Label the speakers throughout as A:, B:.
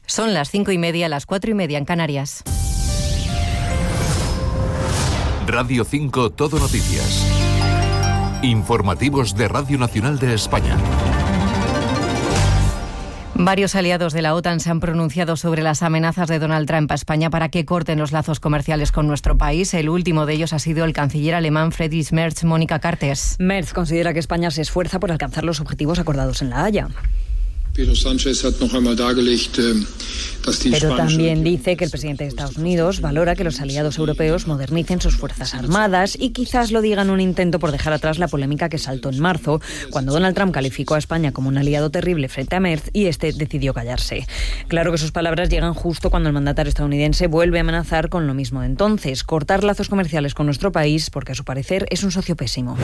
A: Son las 5:30, las 4:30 en Canarias.
B: Radio 5 Todo Noticias. Informativos de Radio Nacional de España.
A: Varios aliados de la OTAN se han pronunciado sobre las amenazas de Donald Trump a España para que corten los lazos comerciales con nuestro país. El último de ellos ha sido el canciller alemán Friedrich Merz. Mónica Cartes.
C: Merz considera que España se esfuerza por alcanzar los objetivos acordados en La Haya. Pero también dice que el presidente de Estados Unidos valora que los aliados europeos modernicen sus fuerzas armadas y quizás lo diga en un intento por dejar atrás la polémica que saltó en marzo, cuando Donald Trump calificó a España como un aliado terrible frente a Merz y este decidió callarse. Claro que sus palabras llegan justo cuando el mandatario estadounidense vuelve a amenazar con lo mismo de entonces, cortar lazos comerciales con nuestro país porque a su parecer es un socio pésimo.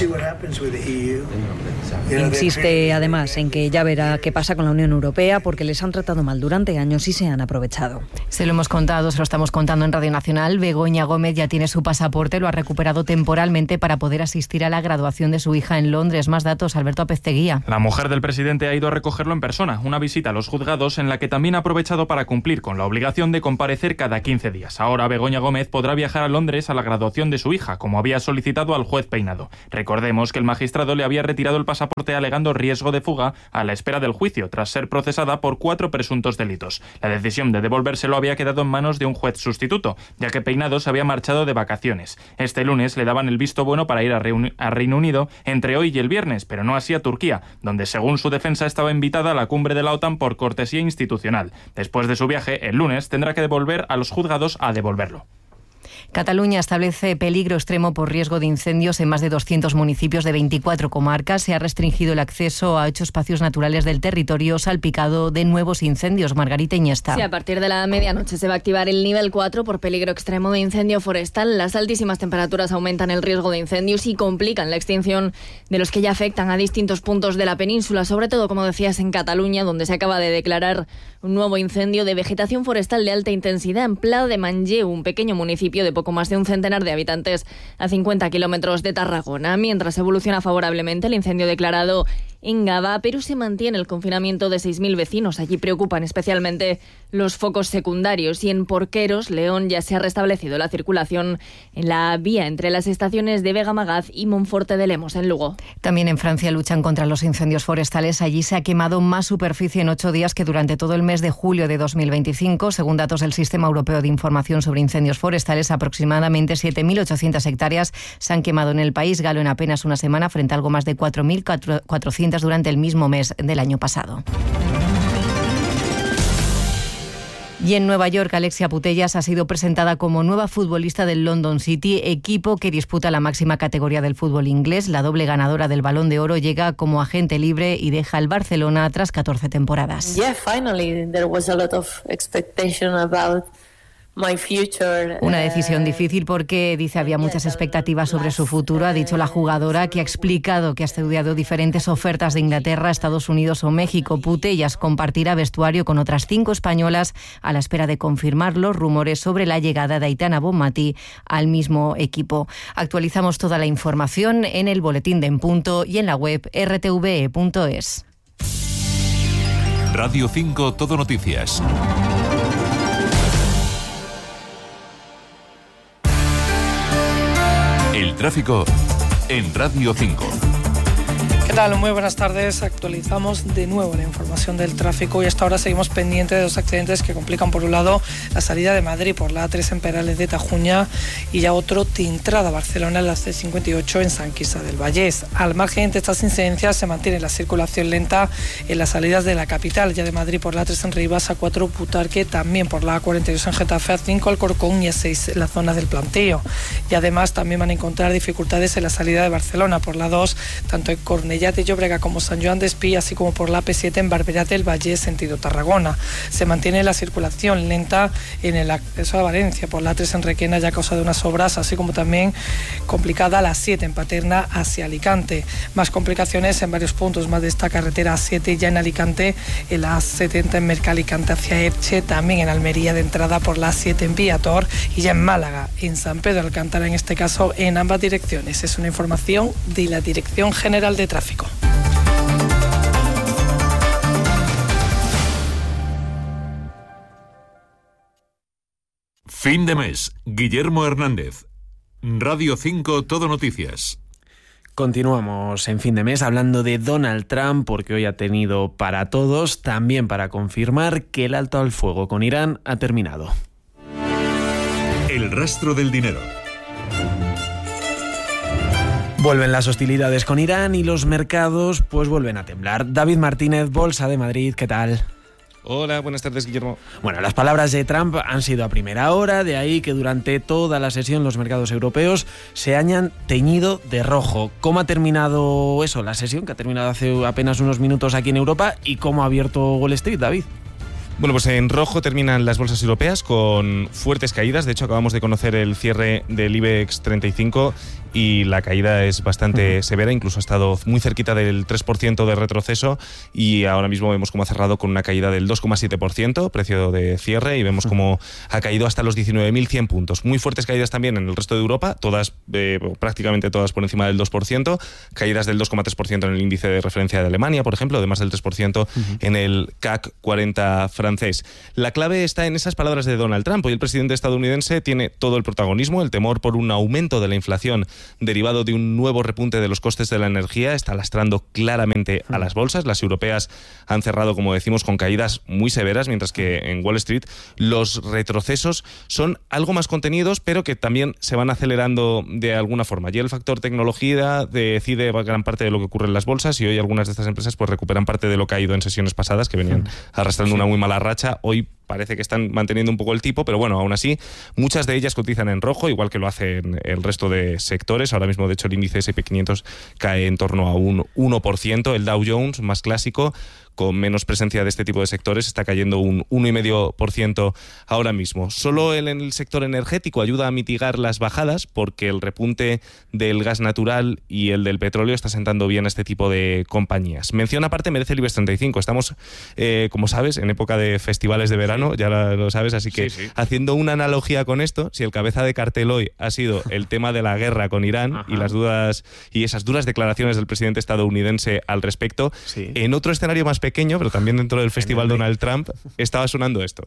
C: Insiste además en que ya verá qué pasa con la Unión Europea porque les han tratado mal durante años y se han aprovechado.
A: Se lo hemos contado, se lo estamos contando en Radio Nacional. Begoña Gómez ya tiene su pasaporte, lo ha recuperado temporalmente para poder asistir a la graduación de su hija en Londres. Más datos, Alberto Apezteguía.
D: La mujer del presidente ha ido a recogerlo en persona, una visita a los juzgados en la que también ha aprovechado para cumplir con la obligación de comparecer cada 15 días. Ahora Begoña Gómez podrá viajar a Londres a la graduación de su hija, como había solicitado al juez Peinado. Recordemos que el magistrado le había retirado el pasaporte alegando riesgo de fuga a la espera del juicio, tras ser procesada por 4 presuntos delitos. La decisión de devolvérselo había quedado en manos de un juez sustituto, ya que Peinado se había marchado de vacaciones. Este lunes le daban el visto bueno para ir a Reino Unido entre hoy y el viernes, pero no así a Turquía, donde según su defensa estaba invitada a la cumbre de la OTAN por cortesía institucional. Después de su viaje, el lunes tendrá que devolver a los juzgados a devolverlo.
A: Cataluña establece peligro extremo por riesgo de incendios en más de 200 municipios de 24 comarcas. Se ha restringido el acceso a 8 espacios naturales del territorio salpicado de nuevos incendios. Margarita Iniesta.
E: Sí, a partir de la medianoche se va a activar el nivel 4 por peligro extremo de incendio forestal. Las altísimas temperaturas aumentan el riesgo de incendios y complican la extinción de los que ya afectan a distintos puntos de la península, sobre todo, como decías, en Cataluña, donde se acaba de declarar un nuevo incendio de vegetación forestal de alta intensidad en Pla de Manlleu, un pequeño municipio de poco más de un centenar de habitantes a 50 kilómetros de Tarragona. Mientras evoluciona favorablemente el incendio declarado en Gavà, pero se mantiene el confinamiento de 6.000 vecinos. Allí preocupan especialmente los focos secundarios y en Porqueros, León, ya se ha restablecido la circulación en la vía entre las estaciones de Vega-Magaz y Monforte de Lemos, en Lugo.
A: También en Francia luchan contra los incendios forestales. Allí se ha quemado más superficie en 8 días que durante todo el mes de julio de 2025. Según datos del Sistema Europeo de Información sobre Incendios Forestales, aproximadamente 7.800 hectáreas se han quemado en el país galo en apenas una semana, frente a algo más de 4.400 durante el mismo mes del año pasado. Y en Nueva York, Alexia Putellas ha sido presentada como nueva futbolista del London City, equipo que disputa la máxima categoría del fútbol inglés. La doble ganadora del Balón de Oro llega como agente libre y deja el Barcelona tras 14 temporadas.
F: Yeah, finally there was a lot of expectation about my future.
A: Una decisión difícil porque, dice, había muchas expectativas sobre su futuro. Ha dicho la jugadora, que ha explicado que ha estudiado diferentes ofertas de Inglaterra, Estados Unidos o México. Putellas compartirá vestuario con otras 5 españolas a la espera de confirmar los rumores sobre la llegada de Aitana Bonmatí al mismo equipo. Actualizamos toda la información en el boletín de En Punto y en la web rtve.es.
B: Radio 5 Todo Noticias. El tráfico en Radio 5.
G: ¿Qué tal? Muy buenas tardes. Actualizamos de nuevo la información del tráfico y hasta ahora seguimos pendientes de 2 accidentes que complican, por un lado, la salida de Madrid por la A3 en Perales de Tajuña y ya otro de entrada a Barcelona en la C58 en San Quirze del Vallès. Al margen de estas incidencias se mantiene la circulación lenta en las salidas de la capital, ya de Madrid por la A3 en Rivas, A4 Butarque, también por la A42 en Getafe, A5 Alcorcón y A6 en la zona del Plantío. Y además también van a encontrar dificultades en la salida de Barcelona por la 2, tanto en Cornellà de Llobregat como San Joan d'Espí, así como por la AP7 en Barberà del Vallès, sentido Tarragona. Se mantiene la circulación lenta en el acceso a Valencia por la A3 en Requena, ya a causa de unas obras, así como también complicada la A7 en Paterna hacia Alicante. Más complicaciones en varios puntos más de esta carretera A7 ya en Alicante, en la A70 en Mercalicante hacia Elche, también en Almería de entrada por la A7 en Viator y ya en Málaga, en San Pedro de Alcántara, en este caso en ambas direcciones. Es una información de la Dirección General de Tráfico.
B: Fin de mes. Guillermo Hernández. Radio 5 Todo Noticias.
H: Continuamos en Fin de Mes hablando de Donald Trump, porque hoy ha tenido para todos, también para confirmar que el alto al fuego con Irán ha terminado.
B: El rastro del dinero.
H: Vuelven las hostilidades con Irán y los mercados pues vuelven a temblar. David Martínez, Bolsa de Madrid, ¿qué tal?
I: Hola, buenas tardes, Guillermo.
H: Bueno, las palabras de Trump han sido a primera hora, de ahí que durante toda la sesión los mercados europeos se hayan teñido de rojo. ¿Cómo ha terminado eso, la sesión, que ha terminado hace apenas unos minutos aquí en Europa, y cómo ha abierto Wall Street, David?
I: Bueno, pues en rojo terminan las bolsas europeas con fuertes caídas. De hecho, acabamos de conocer el cierre del IBEX 35 y la caída es bastante severa, incluso ha estado muy cerquita del 3% de retroceso, y ahora mismo vemos cómo ha cerrado con una caída del 2,7%, precio de cierre, y vemos cómo ha caído hasta los 19.100 puntos. Muy fuertes caídas también en el resto de Europa, todas, prácticamente todas por encima del 2%, caídas del 2,3% en el índice de referencia de Alemania, por ejemplo, de más del 3% en el CAC 40 francés. La clave está en esas palabras de Donald Trump. Hoy el presidente estadounidense tiene todo el protagonismo. El temor por un aumento de la inflación derivado de un nuevo repunte de los costes de la energía está lastrando claramente a las bolsas. Las europeas han cerrado, como decimos, con caídas muy severas, mientras que en Wall Street los retrocesos son algo más contenidos, pero que también se van acelerando de alguna forma. Y el factor tecnología decide gran parte de lo que ocurre en las bolsas, y hoy algunas de estas empresas pues recuperan parte de lo que ha ido en sesiones pasadas, que venían arrastrando una muy mala racha. Hoy parece que están manteniendo un poco el tipo, pero bueno, aún así, muchas de ellas cotizan en rojo, igual que lo hacen el resto de sectores. Ahora mismo, de hecho, el índice S&P 500 cae en torno a un 1%. El Dow Jones, más clásico, con menos presencia de este tipo de sectores, está cayendo un 1,5% ahora mismo. Solo en el sector energético ayuda a mitigar las bajadas, porque el repunte del gas natural y el del petróleo está sentando bien a este tipo de compañías. Mención aparte merece el IBEX 35. Estamos, como sabes, en época de festivales de verano, ya lo sabes, así que haciendo una analogía con esto, si el cabeza de cartel hoy ha sido el tema de la guerra con Irán y las dudas y esas duras declaraciones del presidente estadounidense al respecto, en otro escenario más pequeño, pero también dentro del festival Donald Trump, estaba sonando esto.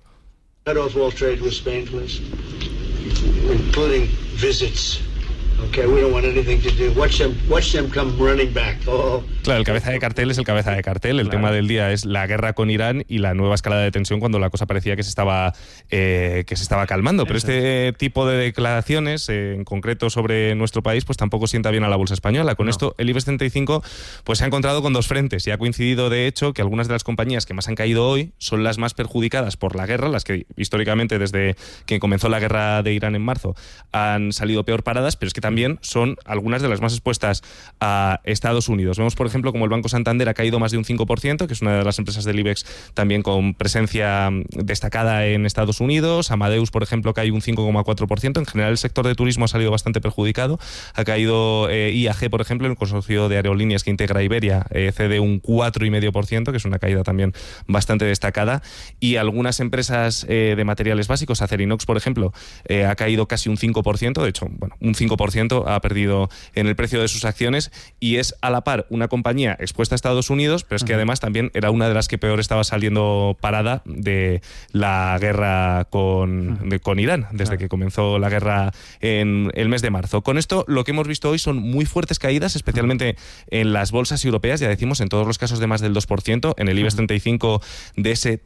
I: Claro, el cabeza de cartel es el cabeza de cartel. El tema del día es la guerra con Irán y la nueva escalada de tensión, cuando la cosa parecía que se estaba calmando. Pero este tipo de declaraciones, en concreto sobre nuestro país, pues tampoco sienta bien a la bolsa española. Con esto, el IBEX 35 pues se ha encontrado con dos frentes, y ha coincidido, de hecho, que algunas de las compañías que más han caído hoy son las más perjudicadas por la guerra, las que históricamente, desde que comenzó la guerra de Irán en marzo, han salido peor paradas, pero es que también son algunas de las más expuestas a Estados Unidos. Vemos, por ejemplo, como el Banco Santander ha caído más de un 5%, que es una de las empresas del IBEX también con presencia destacada en Estados Unidos. Amadeus, por ejemplo, cae un 5,4%. En general, el sector de turismo ha salido bastante perjudicado. Ha caído IAG, por ejemplo, el consorcio de aerolíneas que integra Iberia, cede un 4,5%, que es una caída también bastante destacada. Y algunas empresas de materiales básicos, Acerinox, por ejemplo, ha caído casi un 5%. De hecho, bueno, un 5% ha perdido en el precio de sus acciones, y es a la par una compañía expuesta a Estados Unidos, pero es que además también era una de las que peor estaba saliendo parada de la guerra con Irán, desde que comenzó la guerra en el mes de marzo. Con esto, lo que hemos visto hoy son muy fuertes caídas, especialmente en las bolsas europeas, ya decimos, en todos los casos de más del 2%, en el IBEX 35 de ese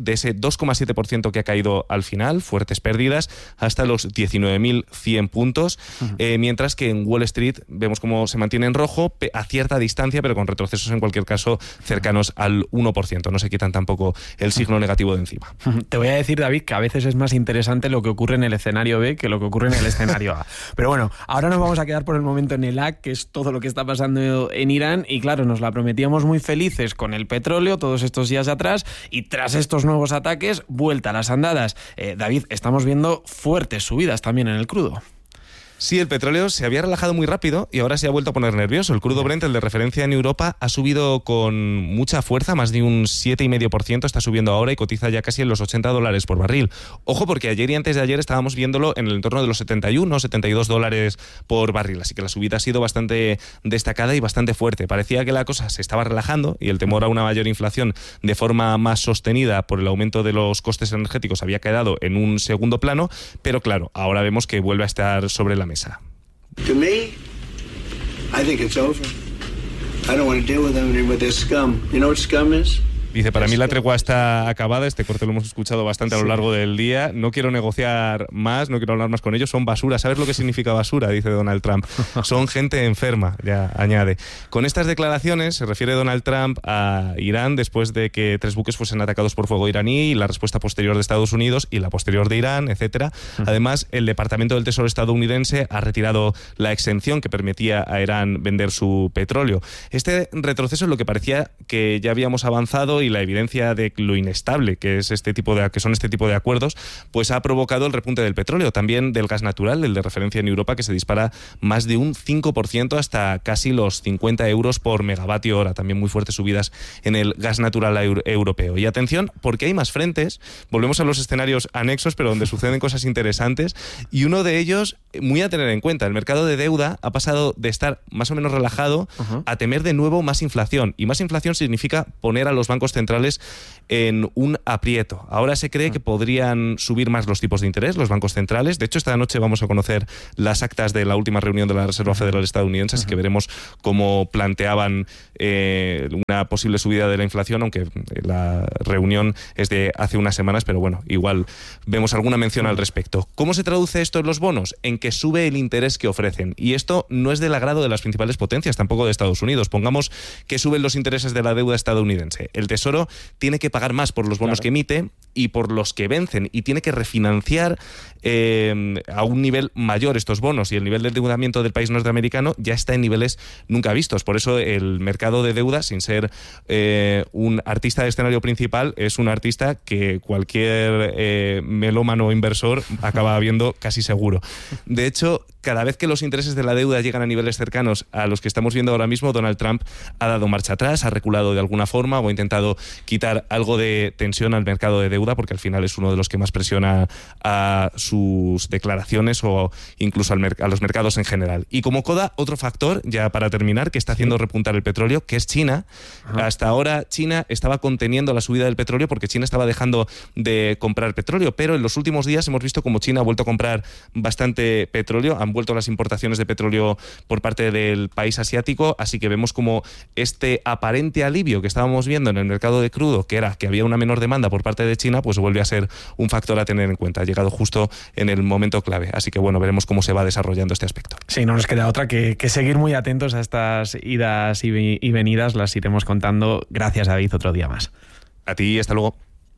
I: 2,7% que ha caído al final, fuertes pérdidas, hasta los 19.100 puntos, mientras que en Wall Street vemos cómo se mantiene en rojo a cierta distancia, pero con retrocesos en cualquier caso cercanos al 1%. No se quitan tampoco el signo negativo de encima.
H: Te voy a decir, David, que a veces es más interesante lo que ocurre en el escenario B que lo que ocurre en el escenario A. Pero bueno, ahora nos vamos a quedar por el momento en el A, que es todo lo que está pasando en Irán, y claro, nos la prometíamos muy felices con el petróleo todos estos días atrás, y tras estos nuevos ataques, vuelta a las andadas. David, estamos viendo fuertes subidas también en el crudo.
I: Sí, el petróleo se había relajado muy rápido y ahora se ha vuelto a poner nervioso. El crudo Brent, el de referencia en Europa, ha subido con mucha fuerza, más de un 7,5% está subiendo ahora y cotiza ya casi en los $80 por barril. Ojo, porque ayer y antes de ayer estábamos viéndolo en el entorno de los 71, $72 por barril, así que la subida ha sido bastante destacada y bastante fuerte. Parecía que la cosa se estaba relajando y el temor a una mayor inflación de forma más sostenida por el aumento de los costes energéticos había quedado en un segundo plano, pero claro, ahora vemos que vuelve a estar sobre la mesa.
J: To me, I think it's over. I don't want to deal with this scum. You know what scum is?
I: Dice, para mí la tregua está acabada, este corte lo hemos escuchado bastante a lo largo del día, no quiero negociar más, no quiero hablar más con ellos, son basura. ¿Sabes lo que significa basura?, dice Donald Trump. Son gente enferma, ya añade. Con estas declaraciones se refiere Donald Trump a Irán después de que 3 buques fuesen atacados por fuego iraní y la respuesta posterior de Estados Unidos y la posterior de Irán, etcétera. Además, el Departamento del Tesoro estadounidense ha retirado la exención que permitía a Irán vender su petróleo. Este retroceso es lo que parecía que ya habíamos avanzado y la evidencia de lo inestable que son este tipo de acuerdos, pues ha provocado el repunte del petróleo, también del gas natural, el de referencia en Europa, que se dispara más de un 5% hasta casi los 50 euros por megavatio hora, también muy fuertes subidas en el gas natural europeo. Y atención, porque hay más frentes, volvemos a los escenarios anexos, pero donde suceden cosas interesantes, y uno de ellos, muy a tener en cuenta, el mercado de deuda ha pasado de estar más o menos relajado a temer de nuevo más inflación, y más inflación significa poner a los bancos centrales en un aprieto. Ahora se cree que podrían subir más los tipos de interés, los bancos centrales. De hecho, esta noche vamos a conocer las actas de la última reunión de la Reserva Federal estadounidense, así que veremos cómo planteaban una posible subida de la inflación, aunque la reunión es de hace unas semanas, pero bueno, igual vemos alguna mención al respecto. ¿Cómo se traduce esto en los bonos? En que sube el interés que ofrecen. Y esto no es del agrado de las principales potencias, tampoco de Estados Unidos. Pongamos que suben los intereses de la deuda estadounidense. El Tesoro tiene que pagar más por los bonos que emite y por los que vencen, y tiene que refinanciar a un nivel mayor estos bonos, y el nivel de endeudamiento del país norteamericano ya está en niveles nunca vistos. Por eso el mercado de deuda, sin ser un artista de escenario principal, es un artista que cualquier melómano inversor acaba viendo casi seguro. De hecho, cada vez que los intereses de la deuda llegan a niveles cercanos a los que estamos viendo ahora mismo, Donald Trump ha dado marcha atrás, ha reculado de alguna forma o ha intentado quitar algo de tensión al mercado de deuda, porque al final es uno de los que más presiona a sus declaraciones o incluso a los mercados en general. Y como coda, otro factor, ya para terminar, que está haciendo repuntar el petróleo, que es China. Hasta ahora China estaba conteniendo la subida del petróleo porque China estaba dejando de comprar petróleo, pero en los últimos días hemos visto como China ha vuelto a comprar bastante petróleo, han vuelto las importaciones de petróleo por parte del país asiático, así que vemos como este aparente alivio que estábamos viendo en el mercado de crudo, que era que había una menor demanda por parte de China, pues vuelve a ser un factor a tener en cuenta. Ha llegado justo en el momento clave, así que bueno, veremos cómo se va desarrollando este aspecto.
H: Sí, no nos queda otra que seguir muy atentos a estas idas y venidas, las iremos contando. Gracias, David, otro día más.
I: A ti, hasta luego.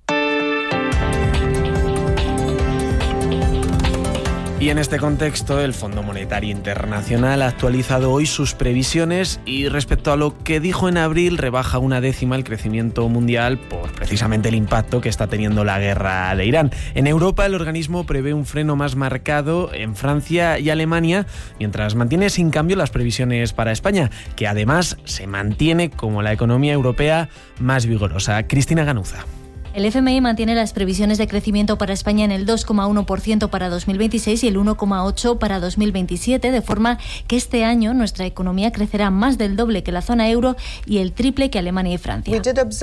H: Y en este contexto, el Fondo Monetario Internacional ha actualizado hoy sus previsiones y respecto a lo que dijo en abril, rebaja 1/10 el crecimiento mundial por precisamente el impacto que está teniendo la guerra de Irán. En Europa, el organismo prevé un freno más marcado en Francia y Alemania, mientras mantiene sin cambio las previsiones para España, que además se mantiene como la economía europea más vigorosa. Cristina Ganuza.
K: El FMI mantiene las previsiones de crecimiento para España en el 2,1% para 2026 y el 1,8% para 2027, de forma que este año nuestra economía crecerá más del doble que la zona euro y el triple que Alemania y Francia.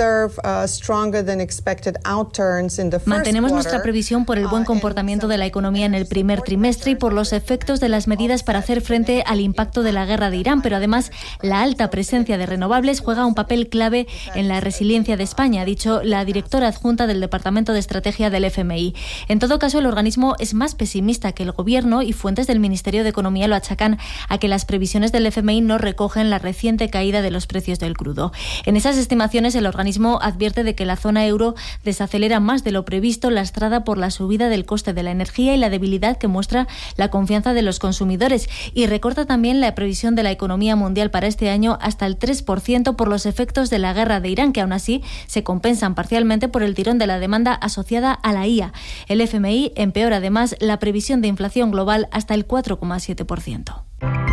K: Mantenemos nuestra previsión por el buen comportamiento de la economía en el primer trimestre y por los efectos de las medidas para hacer frente al impacto de la guerra de Irán, pero además la alta presencia de renovables juega un papel clave en la resiliencia de España, ha dicho la directora adjunta del Departamento de Estrategia del FMI. En todo caso, el organismo es más pesimista que el Gobierno y fuentes del Ministerio de Economía lo achacan a que las previsiones del FMI no recogen la reciente caída de los precios del crudo. En esas estimaciones, el organismo advierte de que la zona euro desacelera más de lo previsto, lastrada por la subida del coste de la energía y la debilidad que muestra la confianza de los consumidores, y recorta también la previsión de la economía mundial para este año hasta el 3% por los efectos de la guerra de Irán, que aún así se compensan parcialmente por el el tirón de la demanda asociada a la IA. El FMI empeora además la previsión de inflación global hasta el 4,7%.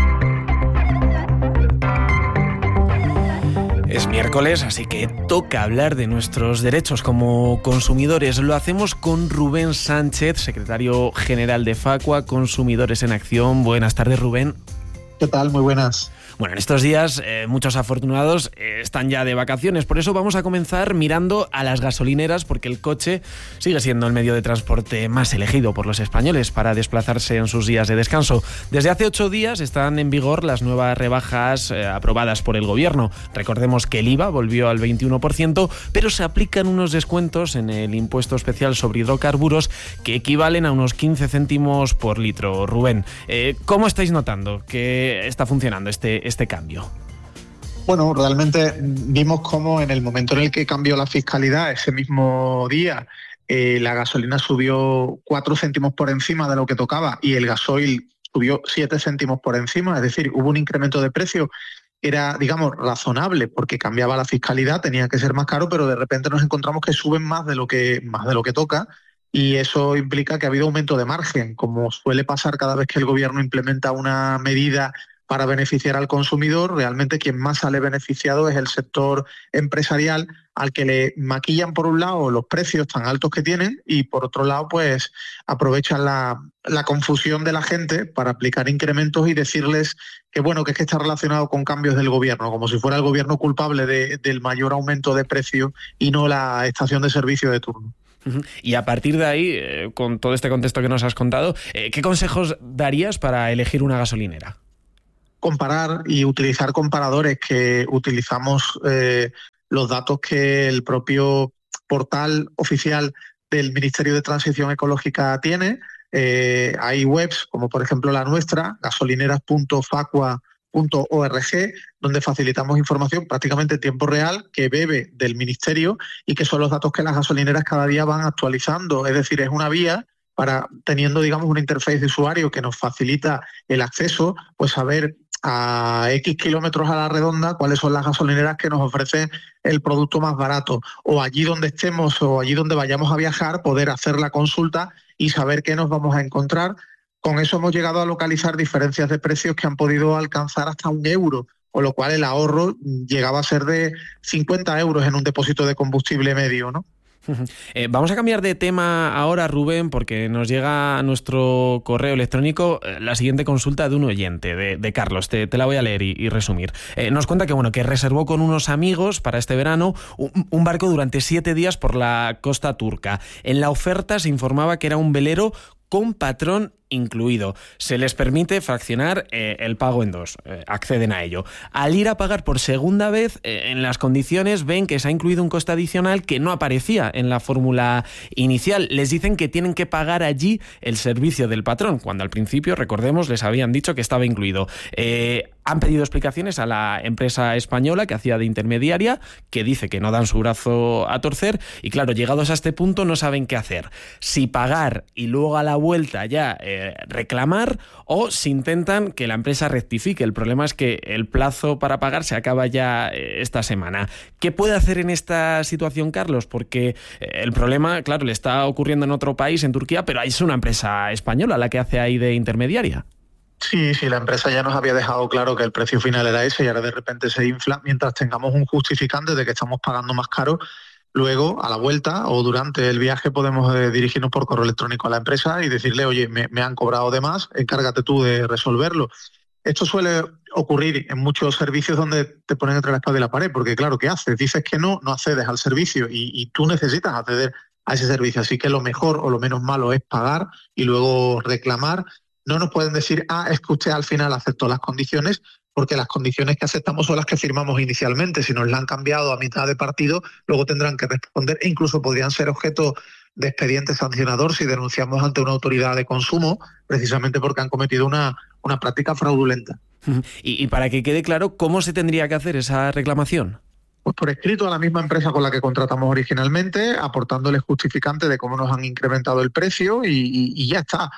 H: Es miércoles, así que toca hablar de nuestros derechos como consumidores. Lo hacemos con Rubén Sánchez, secretario general de Facua, Consumidores en Acción. Buenas tardes, Rubén.
L: ¿Qué tal? Muy buenas.
H: Bueno, en estos días muchos afortunados están ya de vacaciones, por eso vamos a comenzar mirando a las gasolineras, porque el coche sigue siendo el medio de transporte más elegido por los españoles para desplazarse en sus días de descanso. Desde hace 8 días están en vigor las nuevas rebajas aprobadas por el Gobierno. Recordemos que el IVA volvió al 21%, pero se aplican unos descuentos en el impuesto especial sobre hidrocarburos que equivalen a unos 15 céntimos por litro. Rubén, ¿cómo estáis notando que está funcionando este cambio?
L: Bueno, realmente vimos cómo en el momento en el que cambió la fiscalidad, ese mismo día, la gasolina subió 4 céntimos por encima de lo que tocaba y el gasoil subió 7 céntimos por encima, es decir, hubo un incremento de precio. Era, digamos, razonable porque cambiaba la fiscalidad, tenía que ser más caro, pero de repente nos encontramos que suben más de lo que toca. Y eso implica que ha habido aumento de margen, como suele pasar cada vez que el Gobierno implementa una medida para beneficiar al consumidor. Realmente quien más sale beneficiado es el sector empresarial, al que le maquillan por un lado los precios tan altos que tienen y por otro lado pues aprovechan la confusión de la gente para aplicar incrementos y decirles que bueno, que es que está relacionado con cambios del Gobierno, como si fuera el Gobierno culpable del mayor aumento de precio y no la estación de servicio de turno.
H: Y a partir de ahí, con todo este contexto que nos has contado, ¿qué consejos darías para elegir una gasolinera?
L: Comparar y utilizar comparadores, que utilizamos los datos que el propio portal oficial del Ministerio de Transición Ecológica tiene. Hay webs como por ejemplo la nuestra, gasolineras.facua.org, donde facilitamos información prácticamente en tiempo real que bebe del Ministerio y que son los datos que las gasolineras cada día van actualizando. Es decir, es una vía para, teniendo digamos una interfaz de usuario que nos facilita el acceso, pues saber a X kilómetros a la redonda cuáles son las gasolineras que nos ofrecen el producto más barato, o allí donde estemos o allí donde vayamos a viajar poder hacer la consulta y saber qué nos vamos a encontrar. Con eso hemos llegado a localizar diferencias de precios que han podido alcanzar hasta €1, con lo cual el ahorro llegaba a ser de 50 euros en un depósito de combustible medio, ¿no?
H: Vamos a cambiar de tema ahora, Rubén, porque nos llega a nuestro correo electrónico la siguiente consulta de un oyente, de Carlos. Te la voy a leer y resumir. Nos cuenta que reservó con unos amigos para este verano un barco durante 7 días por la costa turca. En la oferta se informaba que era un velero con patrón incluido. Se les permite fraccionar el pago en 2. Acceden a ello. Al ir a pagar por segunda vez, en las condiciones ven que se ha incluido un coste adicional que no aparecía en la fórmula inicial. Les dicen que tienen que pagar allí el servicio del patrón, cuando al principio, recordemos, les habían dicho que estaba incluido. Han pedido explicaciones a la empresa española que hacía de intermediaria, que dice que no dan su brazo a torcer, y claro, llegados a este punto no saben qué hacer. Si pagar y luego a la vuelta ya reclamar, o si intentan que la empresa rectifique. El problema es que el plazo para pagar se acaba ya esta semana. ¿Qué puede hacer en esta situación, Carlos? Porque el problema, claro, le está ocurriendo en otro país, en Turquía, pero es una empresa española la que hace ahí de intermediaria.
L: Sí, la empresa ya nos había dejado claro que el precio final era ese y ahora de repente se infla. Mientras tengamos un justificante de que estamos pagando más caro, luego a la vuelta o durante el viaje podemos dirigirnos por correo electrónico a la empresa y decirle, oye, me han cobrado de más, encárgate tú de resolverlo. Esto suele ocurrir en muchos servicios donde te ponen entre la espada y la pared, porque claro, ¿qué haces? Dices que no accedes al servicio y tú necesitas acceder a ese servicio. Así que lo mejor o lo menos malo es pagar y luego reclamar. No nos pueden decir, es que usted al final aceptó las condiciones, porque las condiciones que aceptamos son las que firmamos inicialmente. Si nos la han cambiado a mitad de partido, luego tendrán que responder e incluso podrían ser objeto de expediente sancionador si denunciamos ante una autoridad de consumo, precisamente porque han cometido una práctica fraudulenta.
H: Y para que quede claro, ¿cómo se tendría que hacer esa reclamación?
L: Pues por escrito a la misma empresa con la que contratamos originalmente, aportándole justificante de cómo nos han incrementado el precio y ya está.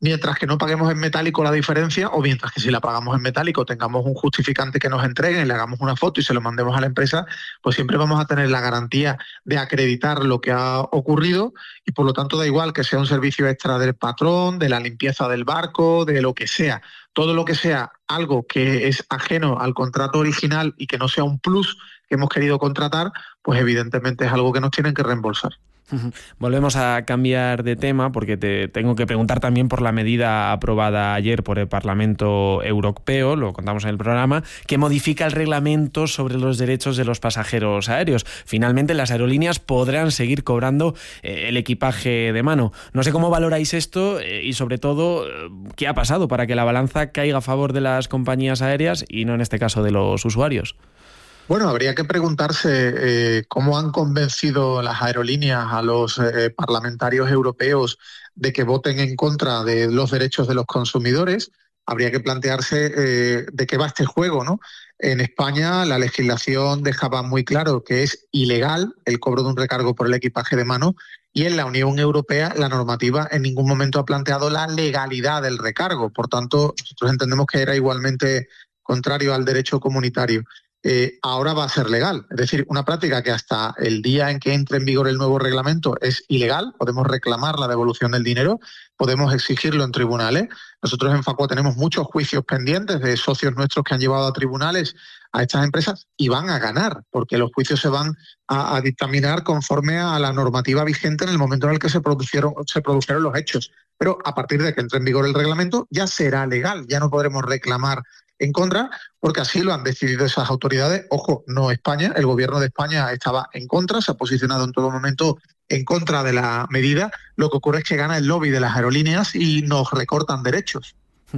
L: mientras que no paguemos en metálico la diferencia, o mientras que si la pagamos en metálico tengamos un justificante que nos entreguen, le hagamos una foto y se lo mandemos a la empresa, pues siempre vamos a tener la garantía de acreditar lo que ha ocurrido, y por lo tanto da igual que sea un servicio extra del patrón, de la limpieza del barco, de lo que sea. Todo lo que sea algo que es ajeno al contrato original y que no sea un plus que hemos querido contratar, pues evidentemente es algo que nos tienen que reembolsar.
H: Volvemos a cambiar de tema porque te tengo que preguntar también por la medida aprobada ayer por el Parlamento Europeo, lo contamos en el programa, que modifica el reglamento sobre los derechos de los pasajeros aéreos. Finalmente las aerolíneas podrán seguir cobrando el equipaje de mano. No sé cómo valoráis esto y sobre todo qué ha pasado para que la balanza caiga a favor de las compañías aéreas y no en este caso de los usuarios.
L: Bueno, habría que preguntarse cómo han convencido las aerolíneas a los parlamentarios europeos de que voten en contra de los derechos de los consumidores. Habría que plantearse de qué va este juego, ¿no? En España la legislación dejaba muy claro que es ilegal el cobro de un recargo por el equipaje de mano, y en la Unión Europea la normativa en ningún momento ha planteado la legalidad del recargo. Por tanto, nosotros entendemos que era igualmente contrario al derecho comunitario. Ahora va a ser legal. Es decir, una práctica que hasta el día en que entre en vigor el nuevo reglamento es ilegal. Podemos reclamar la devolución del dinero, podemos exigirlo en tribunales. Nosotros en Facua tenemos muchos juicios pendientes de socios nuestros que han llevado a tribunales a estas empresas y van a ganar, porque los juicios se van a dictaminar conforme a la normativa vigente en el momento en el que se produjeron los hechos. Pero a partir de que entre en vigor el reglamento ya será legal, ya no podremos reclamar en contra, porque así lo han decidido esas autoridades. Ojo, no España, el gobierno de España estaba en contra, se ha posicionado en todo momento en contra de la medida. Lo que ocurre es que gana el lobby de las aerolíneas y nos recortan derechos.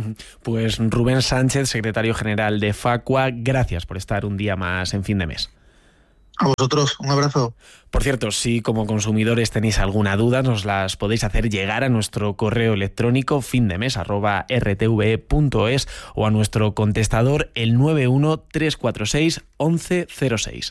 H: Pues Rubén Sánchez, secretario general de Facua, gracias por estar un día más en Fin de Mes.
L: A vosotros, un abrazo.
H: Por cierto, si como consumidores tenéis alguna duda, nos las podéis hacer llegar a nuestro correo electrónico findemes@rtve.es o a nuestro contestador el 91 346 1106.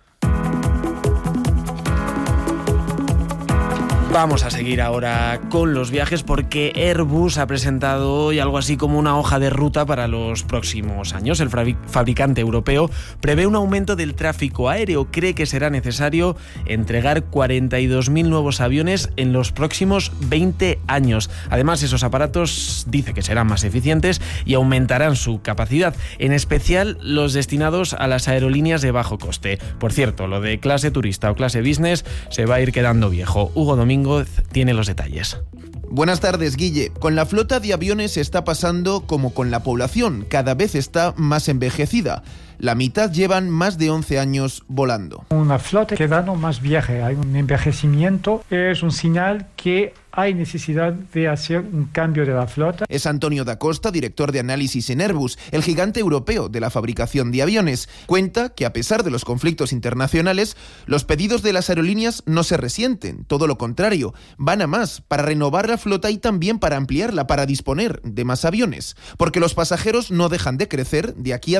H: Vamos a seguir ahora con los viajes porque Airbus ha presentado hoy algo así como una hoja de ruta para los próximos años. El fabricante europeo prevé un aumento del tráfico aéreo. Cree que será necesario entregar 42.000 nuevos aviones en los próximos 20 años. Además, esos aparatos dice que serán más eficientes y aumentarán su capacidad, en especial los destinados a las aerolíneas de bajo coste. Por cierto, lo de clase turista o clase business se va a ir quedando viejo. Hugo Domingo tiene los detalles.
M: Buenas tardes, Guille. Con la flota de aviones está pasando como con la población, cada vez está más envejecida. La mitad llevan más de 11 años volando.
N: Una flota que da más viaje, hay un envejecimiento, es un señal que hay necesidad de hacer un cambio de la flota.
M: Es Antonio da Costa, director de análisis en Airbus, el gigante europeo de la fabricación de aviones. Cuenta que a pesar de los conflictos internacionales, los pedidos de las aerolíneas no se resienten, todo lo contrario, van a más para renovar la flota y también para ampliarla, para disponer de más aviones. Porque los pasajeros no dejan de crecer, de aquí a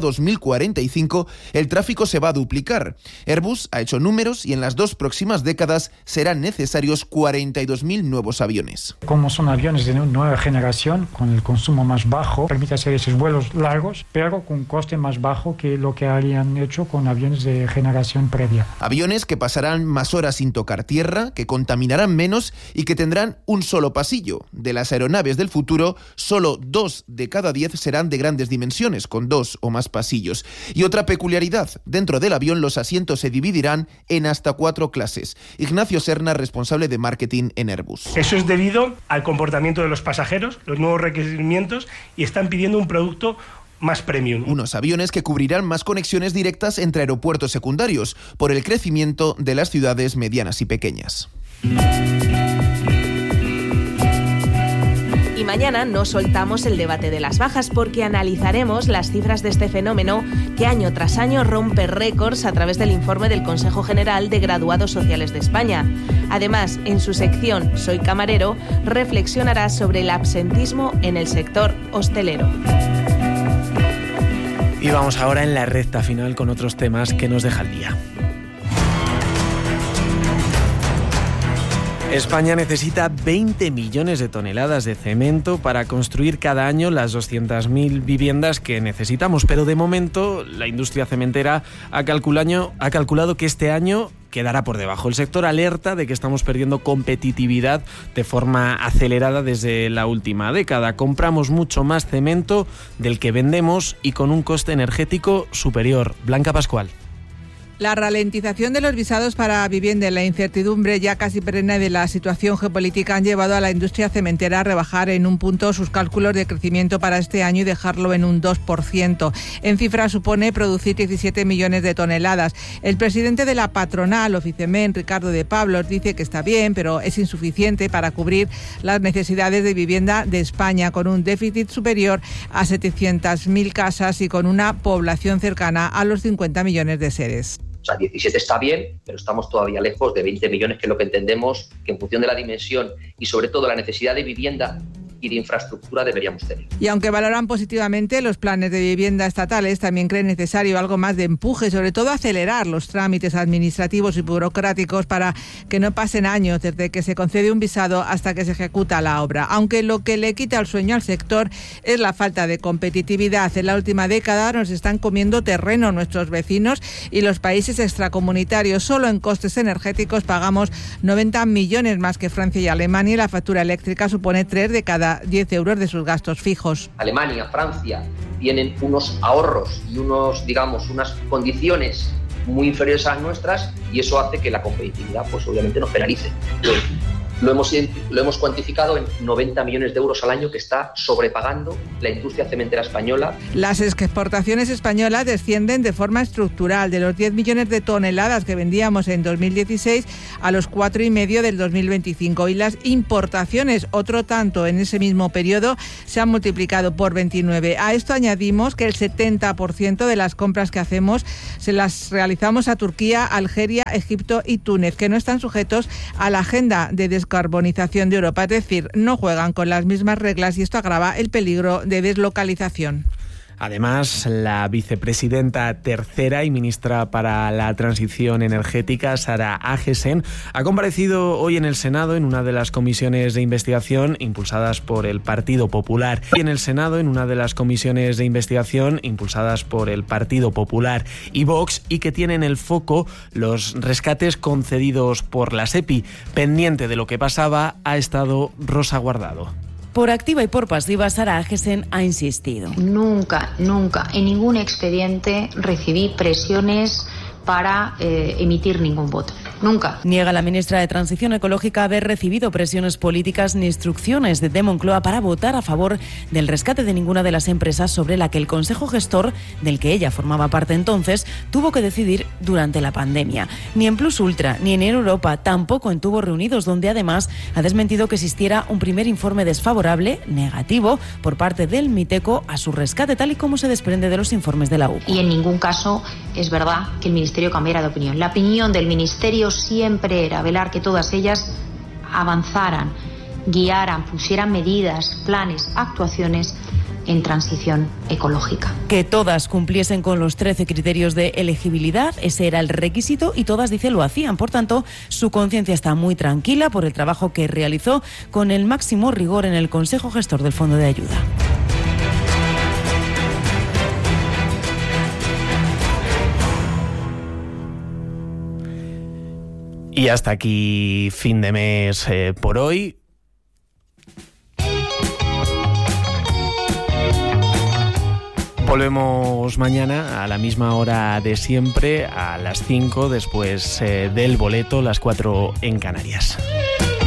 M: 2045 el tráfico se va a duplicar. Airbus ha hecho números y en las 2 próximas décadas serán necesarios 42.000 nuevos aviones.
N: Como son aviones de nueva generación, con el consumo más bajo, permite hacer esos vuelos largos, pero con un coste más bajo que lo que habrían hecho con aviones de generación previa.
M: Aviones que pasarán más horas sin tocar tierra, que contaminarán menos y que tendrán un solo pasillo. De las aeronaves del futuro, solo 2 de cada 10 serán de grandes dimensiones, con 2 o más pasillos. Y otra peculiaridad, dentro del avión los asientos se dividirán en hasta 4 clases. Ignacio Serna, responsable de marketing en Airbus.
O: Eso es debido al comportamiento de los pasajeros, los nuevos requerimientos, y están pidiendo un producto más premium.
M: Unos aviones que cubrirán más conexiones directas entre aeropuertos secundarios por el crecimiento de las ciudades medianas y pequeñas.
P: Y mañana no soltamos el debate de las bajas porque analizaremos las cifras de este fenómeno que año tras año rompe récords a través del informe del Consejo General de Graduados Sociales de España. Además, en su sección Soy Camarero, reflexionará sobre el absentismo en el sector hostelero.
H: Y vamos ahora en la recta final con otros temas que nos deja el día. España necesita 20 millones de toneladas de cemento para construir cada año las 200.000 viviendas que necesitamos, pero de momento la industria cementera ha calculado que este año quedará por debajo. El sector alerta de que estamos perdiendo competitividad de forma acelerada desde la última década. Compramos mucho más cemento del que vendemos y con un coste energético superior. Blanca Pascual.
Q: La ralentización de los visados para vivienda y la incertidumbre ya casi perenne de la situación geopolítica han llevado a la industria cementera a rebajar en un punto sus cálculos de crecimiento para este año y dejarlo en un 2%. En cifra supone producir 17 millones de toneladas. El presidente de la patronal, Oficemen, Ricardo de Pablos, dice que está bien, pero es insuficiente para cubrir las necesidades de vivienda de España, con un déficit superior a 700.000 casas y con una población cercana a los 50 millones de seres.
R: O sea, 17 está bien, pero estamos todavía lejos de 20 millones, que es lo que entendemos que en función de la dimensión y sobre todo la necesidad de vivienda y de infraestructura deberíamos tener.
Q: Y aunque valoran positivamente los planes de vivienda estatales, también creen necesario algo más de empuje, sobre todo acelerar los trámites administrativos y burocráticos para que no pasen años desde que se concede un visado hasta que se ejecuta la obra. Aunque lo que le quita el sueño al sector es la falta de competitividad. En la última década nos están comiendo terreno nuestros vecinos y los países extracomunitarios. Solo en costes energéticos pagamos 90 millones más que Francia y Alemania, y la factura eléctrica supone 3 de cada 10 euros de sus gastos fijos.
R: Alemania, Francia tienen unos ahorros y unas condiciones muy inferiores a las nuestras, y eso hace que la competitividad pues obviamente nos penalice. Lo hemos cuantificado en 90 millones de euros al año, que está sobrepagando la industria cementera española.
Q: Las exportaciones españolas descienden de forma estructural, de los 10 millones de toneladas que vendíamos en 2016 a los 4,5 del 2025. Y las importaciones, otro tanto en ese mismo periodo, se han multiplicado por 29. A esto añadimos que el 70% de las compras que hacemos se las realizamos a Turquía, Algeria, Egipto y Túnez, que no están sujetos a la agenda de descarbonización de Europa, es decir, no juegan con las mismas reglas, y esto agrava el peligro de deslocalización.
H: Además, la vicepresidenta tercera y ministra para la transición energética, Sara Agesen, ha comparecido hoy en el Senado en una de las comisiones de investigación impulsadas por el Partido Popular y Vox, y que tiene en el foco los rescates concedidos por la SEPI. Pendiente de lo que pasaba ha estado Rosa Guardado.
S: Por activa y por pasiva, Sara Agesen ha insistido.
T: Nunca, en ningún expediente recibí presiones para emitir ningún voto. Nunca.
S: Niega la ministra de Transición Ecológica haber recibido presiones políticas ni instrucciones de Moncloa para votar a favor del rescate de ninguna de las empresas sobre la que el Consejo Gestor, del que ella formaba parte entonces, tuvo que decidir durante la pandemia. Ni en Plus Ultra ni en Europa, tampoco en Tubos Reunidos, donde además ha desmentido que existiera un primer informe desfavorable, negativo, por parte del Miteco a su rescate, tal y como se desprende de los informes de la UCO.
T: Y en ningún caso es verdad que el Ministerio cambiara de opinión. La opinión del Ministerio siempre era velar que todas ellas avanzaran, guiaran, pusieran medidas, planes, actuaciones en transición ecológica.
S: Que todas cumpliesen con los 13 criterios de elegibilidad, ese era el requisito, y todas, dice, lo hacían. Por tanto, su conciencia está muy tranquila por el trabajo que realizó con el máximo rigor en el Consejo Gestor del Fondo de Ayuda.
H: Y hasta aquí fin de mes por hoy. Volvemos mañana a la misma hora de siempre, a las 5, después del boleto, las 4 en Canarias.